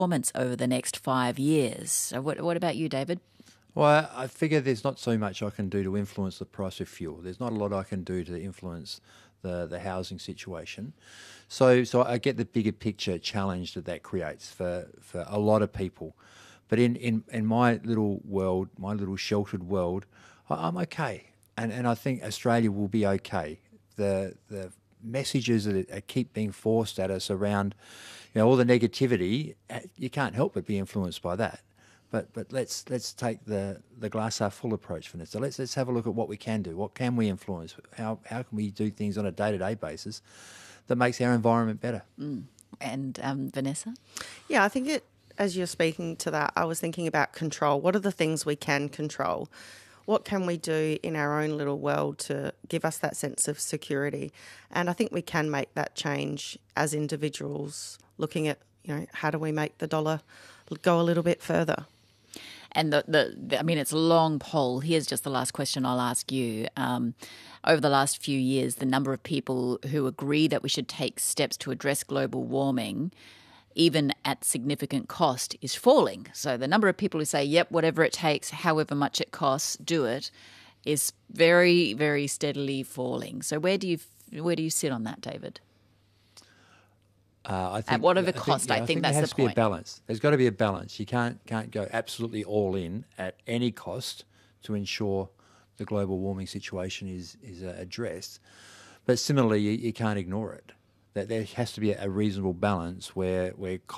performance over the next 5 years. So what about you, David? Well, I figure there's not so much I can do to influence the price of fuel. There's not a lot I can do to influence the housing situation. So I get the bigger picture challenge that creates for a lot of people. But in my little world, my little sheltered world, I'm okay. And I think Australia will be okay. The messages that keep being forced at us around, all the negativity, you can't help but be influenced by that. But let's take the glass half full approach, Vanessa. Let's have a look at what we can do. What can we influence? How can we do things on a day-to-day basis that makes our environment better? And Vanessa? Yeah, I think as you're speaking to that, I was thinking about control. What are the things we can control? What can we do in our own little world to give us that sense of security? And I think we can make that change as individuals, looking at, how do we make the dollar go a little bit further? And it's a long poll. Here's just the last question I'll ask you. Over the last few years, the number of people who agree that we should take steps to address global warming, even at significant cost, is falling. So the number of people who say, yep, whatever it takes, however much it costs, do it, is very, very steadily falling. So where do you sit on that, David? I think, at whatever cost, I think that's the point. There has to be a balance. There's got to be a balance. You can't go absolutely all in at any cost to ensure the global warming situation is addressed. But similarly, you can't ignore it. That there has to be a reasonable balance where